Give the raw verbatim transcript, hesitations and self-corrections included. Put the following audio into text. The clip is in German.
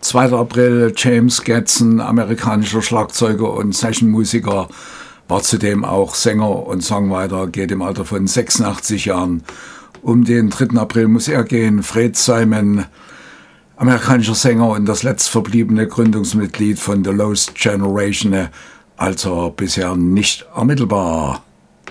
zweiter April, James Gadson, amerikanischer Schlagzeuger und Sessionmusiker, war zudem auch Sänger und Songwriter, geht im Alter von sechsundachtzig Jahren. Um den dritten April muss er gehen, Fred Simon, amerikanischer Sänger und das letztverbliebene Gründungsmitglied von The Lost Generation, also bisher nicht ermittelbar.